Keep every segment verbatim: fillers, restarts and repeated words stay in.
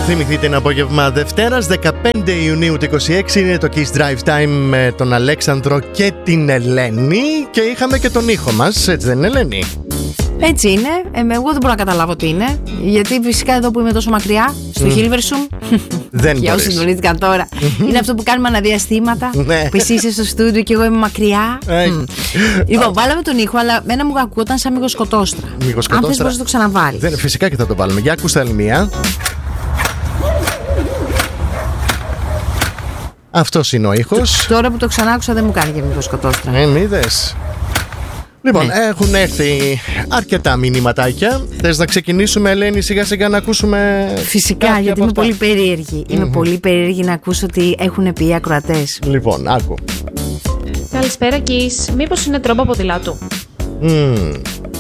Θυμηθείτε ένα απόγευμα Δευτέρας δεκαπέντε Ιουνίου του είκοσι έξι. Είναι το Kiss Drive Time με τον Αλέξανδρο και την Ελένη. Και είχαμε και τον ήχο μας, έτσι δεν είναι, Ελένη? Έτσι είναι. Ε, εγώ δεν μπορώ να καταλάβω τι είναι. Γιατί φυσικά εδώ που είμαι τόσο μακριά, στο mm. Hilversum. Δεν για όσοι γνωρίζετε τώρα. Είναι αυτό που κάνουμε αναδιαστήματα. Που εσύ είσαι στο στούντιο και εγώ είμαι μακριά. mm. Λοιπόν, βάλαμε τον ήχο, αλλά μένα μου ακούγονταν σαν μυγοσκοτόστρα. Αν θες μπορείς να το ξαναβάλεις. Δεν, φυσικά και θα το βάλουμε. Για ακούστε άλλη μία. Αυτός είναι ο ήχος. Τώρα που το ξανά άκουσα δεν μου κάνει και μυγοσκοτόστρα. Ε, μη δες. Λοιπόν, ναι. Έχουν έρθει αρκετά μηνυματάκια. Θες να ξεκινήσουμε, Ελένη, σιγά σιγά να ακούσουμε? Φυσικά, γιατί είμαι πολύ περίεργη. Mm-hmm. Είμαι πολύ περίεργη να ακούσω τι έχουν πει οι ακροατές. Λοιπόν, άκου. Καλησπέρα, Kiss. Μήπως είναι τρόπο ποδηλάτου? Mm.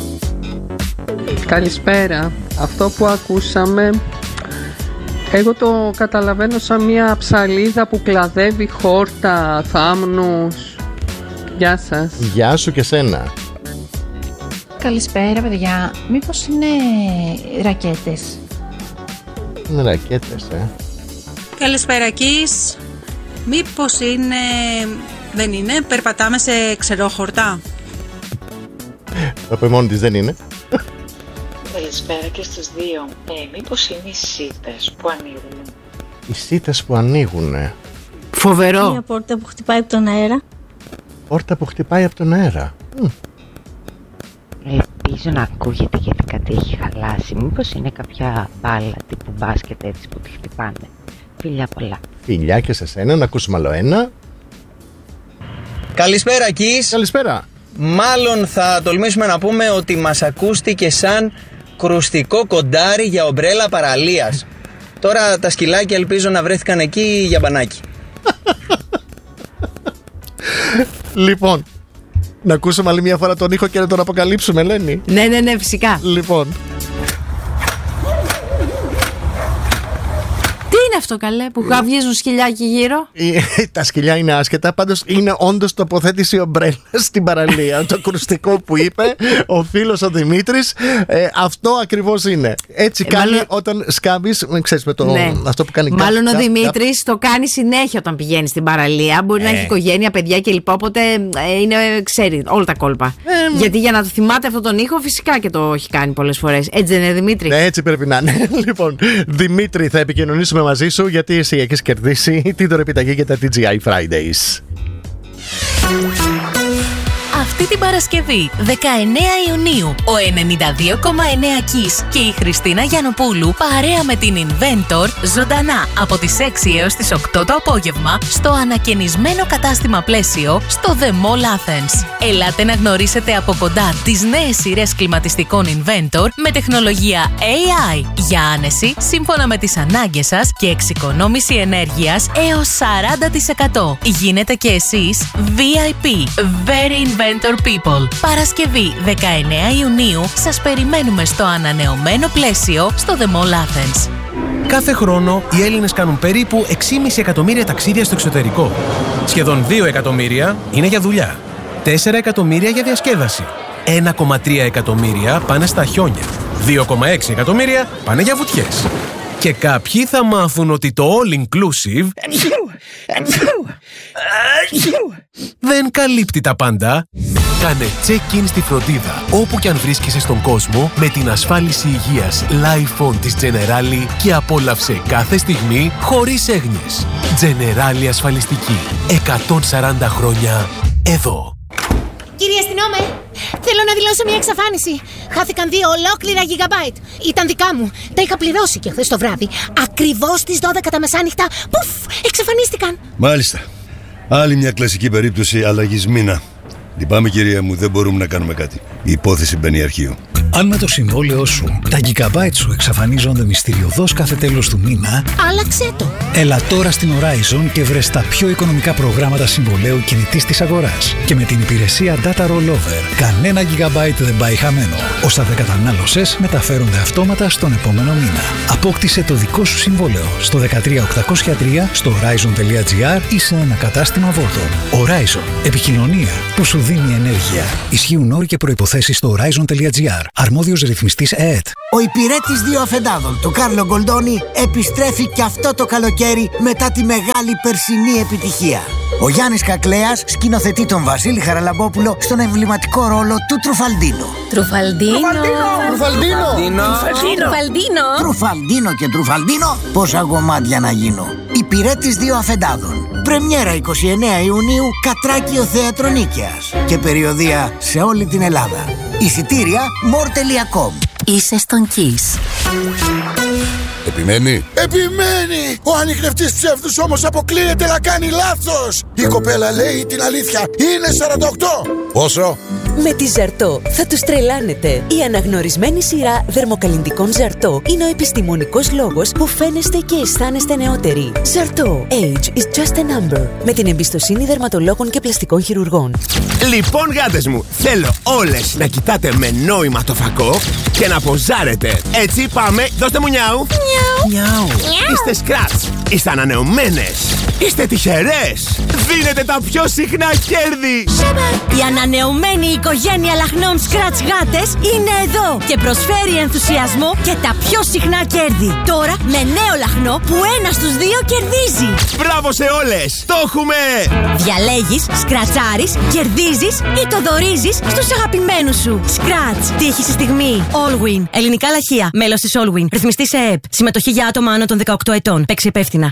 Καλησπέρα. Αυτό που ακούσαμε, εγώ το καταλαβαίνω σαν μια ψαλίδα που κλαδεύει χόρτα, θάμνους. Γεια σας. Γεια σου και σένα. Καλησπέρα, παιδιά. Μήπως είναι ρακέτες? Είναι ρακέτες, ε. Καλησπέρα, Kiss. Μήπως είναι... δεν είναι? Περπατάμε σε ξερόχορτα. Θα πω μόνη της, δεν είναι. Καλησπέρα και στους δύο. Ε, μήπως είναι οι σίτες που ανοίγουν? Οι σίτες που ανοίγουνε. Φοβερό. Μια πόρτα που χτυπάει από τον αέρα. Πόρτα που χτυπάει από τον αέρα. Mm. Ελπίζω να ακούγεται γιατί κάτι έχει χαλάσει. Μήπως είναι κάποια μπάλα τύπου μπάσκετ έτσι που τη χτυπάνε? Φιλιά πολλά. Φιλιά και σε σένα. Να ακούσουμε άλλο ένα. Καλησπέρα, Kiss. Καλησπέρα. Μάλλον θα τολμήσουμε να πούμε ότι μας ακούστηκε σαν κρουστικό κοντάρι για ομπρέλα παραλίας. Τώρα τα σκυλάκια ελπίζω να βρέθηκαν εκεί για μπανάκι. Λοιπόν, να ακούσουμε άλλη μια φορά τον ήχο και να τον αποκαλύψουμε, Ελένη. Ναι, ναι, ναι, φυσικά. Λοιπόν. Τι είναι αυτό, καλέ, που βγάζουν σκυλιά εκεί γύρω? Τα σκυλιά είναι άσχετα, πάντως είναι όντως τοποθέτηση ομπρέλα στην παραλία. Το κρουστικό που είπε ο φίλος ο Δημήτρης, ε, αυτό ακριβώς είναι. Έτσι ε, κάνει μάλλον... όταν σκάβεις, ξέρεις, με το ναι. αυτό που κάνει. Μάλλον κά, ο κά, Δημήτρης κά... το κάνει συνέχεια όταν πηγαίνει στην παραλία. Μπορεί ε. να έχει οικογένεια, παιδιά κλπ. Οπότε ε, είναι, ξέρει όλα τα κόλπα. Ε, Γιατί για να το θυμάται αυτόν τον ήχο, φυσικά και το έχει κάνει πολλές φορές. Έτσι δεν είναι, Δημήτρη? Ναι, έτσι πρέπει να είναι. Λοιπόν, Δημήτρη, θα επικοινωνήσουμε μαζί σου, γιατί εσύ έχεις κερδίσει την δωρεπιταγή για τα τι τζι άι Fridays. Αυτή την Παρασκευή, δεκαεννέα Ιουνίου, ο ενενήντα δύο κόμμα εννέα Kiss και η Χριστίνα Γιαννοπούλου παρέα με την Inventor ζωντανά από τις έξι έως τις οκτώ το απόγευμα στο ανακαινισμένο κατάστημα Πλαίσιο στο The Mall Athens. Ελάτε να γνωρίσετε από κοντά τις νέες σειρές κλιματιστικών Inventor με τεχνολογία έι άι για άνεση σύμφωνα με τις ανάγκες σας και εξοικονόμηση ενέργειας έως σαράντα τοις εκατό. Γίνετε και εσείς βι άι πι, Very Inventor People. Παρασκευή δεκαεννέα Ιουνίου σας περιμένουμε στο ανανεωμένο Πλαίσιο στο The Mall Athens. Κάθε χρόνο οι Έλληνες κάνουν περίπου έξι κόμμα πέντε εκατομμύρια ταξίδια στο εξωτερικό. Σχεδόν δύο εκατομμύρια είναι για δουλειά. τέσσερα εκατομμύρια για διασκέδαση. ένα κόμμα τρία εκατομμύρια πάνε στα χιόνια. δύο κόμμα έξι εκατομμύρια πάνε για βουτιές. Και κάποιοι θα μάθουν ότι το all inclusive δεν καλύπτει τα πάντα. Κάνε check-in στη φροντίδα όπου και αν βρίσκεσαι στον κόσμο με την ασφάλιση υγείας Lifon της Generali και απόλαυσε κάθε στιγμή χωρίς έγνοιες. Generali ασφαλιστική. εκατόν σαράντα χρόνια εδώ. Κύριε αστυνόμε, θέλω να δηλώσω μια εξαφάνιση. Χάθηκαν δύο ολόκληρα gigabyte. Ήταν δικά μου. Τα είχα πληρώσει και χθες το βράδυ. Ακριβώς στις δώδεκα τα μεσάνυχτα. Πουφ, εξαφανίστηκαν. Μάλιστα. Άλλη μια κλασική περίπτωση αλλαγής μήνα. Λυπάμαι, κυρία μου, δεν μπορούμε να κάνουμε κάτι. Η υπόθεση μπαίνει αρχείο. Αν με το συμβόλαιό σου τα gigabyte σου εξαφανίζονται μυστηριωδώς κάθε τέλος του μήνα, άλλαξέ το. Έλα τώρα στην Horizon και βρες τα πιο οικονομικά προγράμματα συμβολαίου κινητής της αγοράς. Και με την υπηρεσία Data Rollover, κανένα gigabyte δεν πάει χαμένο. Όσα δεν κατανάλωσες μεταφέρονται αυτόματα στον επόμενο μήνα. Απόκτησε το δικό σου συμβόλαιο στο δεκατρία οκτακόσια τρία, στο horizon.gr ή σε ένα κατάστημα Vodafone. Horizon. Επικοινωνία που σου δίνει ενέργεια. Ισχύουν όροι και προϋποθέσεις στο horizon.gr. Αρμόδιος ρυθμιστής ΕΕΤ. Ο υπηρέτης δύο αφεντάδων του Κάρλο Γκολντόνι επιστρέφει και αυτό το καλοκαίρι μετά τη μεγάλη περσινή επιτυχία. Ο Γιάννης Κακλέας σκηνοθετεί τον Βασίλη Χαραλαμπόπουλο στον εμβληματικό ρόλο του Τρουφαλντίνο. Τρουφαλντίνο. Τρουφαλντίνο. Τρουφαλντίνο. Τρουφαλντίνο και Τρουφαλντίνο. Πόσα γομάτια να γίνω. Υπηρέτης δύο αφεντάδων. Πρεμιέρα εικοστή ενάτη Ιουνίου, Κατράκιο Θέατρο Νίκαιας. Και περιοδεία σε όλη την Ελλάδα. Εισιτήρια more τελεία com. Είσαι στον Kiss. Επιμένει. Επιμένει! Ο ανιχνευτής ψεύδους όμως αποκλείεται να κάνει λάθος. Η κοπέλα λέει την αλήθεια. Είναι σαράντα οκτώ. Πόσο? Με τη Ζαρτό θα τους τρελάνετε. Η αναγνωρισμένη σειρά δερμοκαλλυντικών Ζαρτό είναι ο επιστημονικός λόγος που φαίνεστε και αισθάνεστε νεότεροι. Ζαρτό. Age is just a number. Με την εμπιστοσύνη δερματολόγων και πλαστικών χειρουργών. Λοιπόν, γάτες μου, θέλω όλες να κοιτάτε με νόημα το φακό και να ποζάρετε. Έτσι, πάμε. Δώστε μου νιάου. Νιάου. Είστε σκράτς. Είστε ανανεωμένες. Είστε τυχερές. Δίνετε τα πιο συχνά κέρδη. Η ανανεωμένη οικογένεια λαχνών Scratch γάτες είναι εδώ και προσφέρει ενθουσιασμό και τα πιο συχνά κέρδη. Τώρα με νέο λαχνό που ένα στους δύο κερδίζει. Μπράβο σε όλες. Το έχουμε. Διαλέγεις, σκρατσάρεις, κερδίζεις ή το δωρίζεις στους αγαπημένους σου. Scratch. Τύχη στη στιγμή. Allwin. Ελληνικά λαχεία. Μέλος της Allwin. Ρυθμιστής ΕΕΠ. Συμμετοχή για άτομα άνω των δεκαοκτώ ετών. Παίξει υπεύθυνα.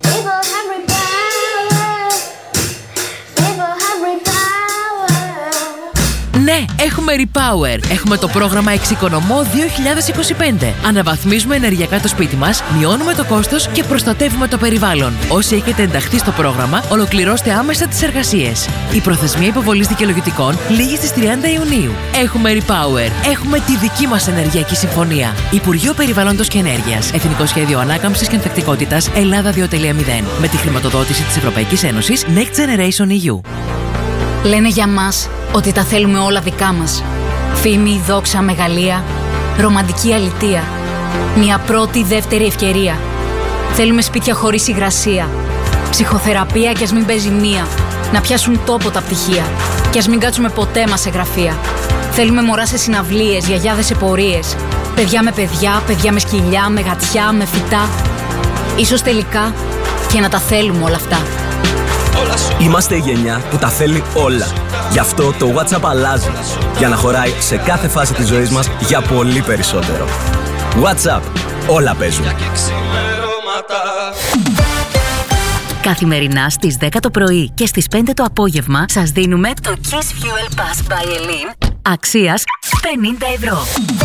Ναι, έχουμε Repower. Έχουμε το πρόγραμμα Εξοικονομώ δύο χιλιάδες είκοσι πέντε. Αναβαθμίζουμε ενεργειακά το σπίτι μας, μειώνουμε το κόστος και προστατεύουμε το περιβάλλον. Όσοι έχετε ενταχθεί στο πρόγραμμα, ολοκληρώστε άμεσα τις εργασίες. Η προθεσμία υποβολής δικαιολογητικών λήγει στις τριάντα Ιουνίου. Έχουμε Repower. Έχουμε τη δική μας ενεργειακή συμφωνία. Υπουργείο Περιβάλλοντος και Ενέργειας. Εθνικό Σχέδιο Ανάκαμψης και Ανθεκτικότητας Ελλάδα δύο κόμμα μηδέν. Με τη χρηματοδότηση της Ευρωπαϊκής Ένωσης Next Generation ι γιου. Λένε για μας ότι τα θέλουμε όλα δικά μας. Φήμη, δόξα, μεγαλεία, ρομαντική αλητεία. Μια πρώτη, δεύτερη ευκαιρία. Θέλουμε σπίτια χωρίς υγρασία. Ψυχοθεραπεία κι ας μην παίζει μία. Να πιάσουν τόπο τα πτυχία. Κι ας μην κάτσουμε ποτέ μας σε γραφεία. Θέλουμε μωρά σε συναυλίες, γιαγιάδες σε πορείες. Παιδιά με παιδιά, παιδιά με σκυλιά, με γατιά, με φυτά. Ίσως τελικά και να τα θέλουμε όλα αυτά. Είμαστε η γενιά που τα θέλει όλα. Γι' αυτό το WhatsApp αλλάζει. Για να χωράει σε κάθε φάση της ζωής μας για πολύ περισσότερο. WhatsApp. Όλα παίζουν. Καθημερινά στις δέκα το πρωί και στις πέντε το απόγευμα σας δίνουμε το Kiss Fuel Pass by Elin αξίας πενήντα ευρώ.